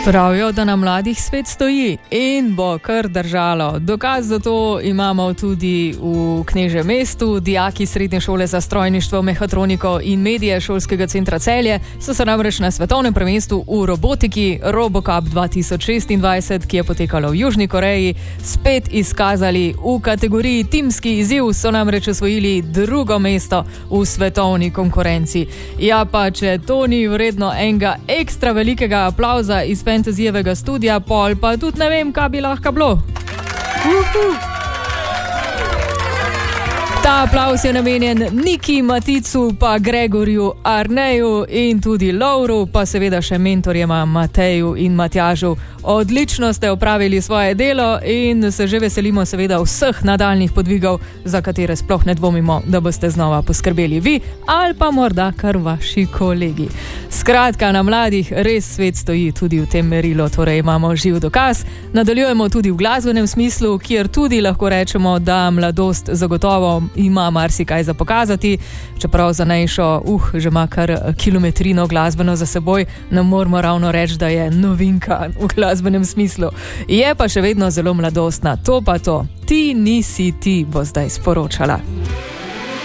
Pravijo, da na mladih svet stoji in bo kar držalo. Dokaz za to imamo tudi v Knežjem mestu. Dijaki Srednje šole za strojništvo, mehatroniko in medije Šolskega centra Celje so se namreč na svetovnem prvenstvu v robotiki RoboCup 2026, ki je potekalo v Južni Koreji, spet izkazali. V kategoriji timski izziv so namreč osvojili 2. mesto v svetovni konkurenci. Ja, pa če to ni vredno enega ekstra velikega aplavza iz Fantazijevega studija, pol pa tudi ne vem, kaj bi lahko bilo. Ta aplavz je namenjen Niki, Maticu, pa Gregorju, Arneju in tudi Lovru, pa seveda še mentorjema Mateju in Matjažu. Odlično ste opravili svoje delo in se že veselimo seveda vseh nadaljnih podvigov, za katere sploh ne dvomimo, da boste znova poskrbeli vi ali pa morda kar vaši kolegi. Skratka, na mladih res svet stoji tudi v tem merilu, torej imamo živ dokaz. Nadaljujemo tudi v glasbenem smislu, kjer tudi lahko rečemo, da mladost zagotovo ima marsikaj za pokazati, čeprav za Nejšo, že ima kar kilometrino glasbeno za seboj, ne moramo ravno reči, da je novinka v glasbenem smislu. Je pa še vedno zelo mladostna, to pa to. Ti nisi ti, bo zdaj sporočala.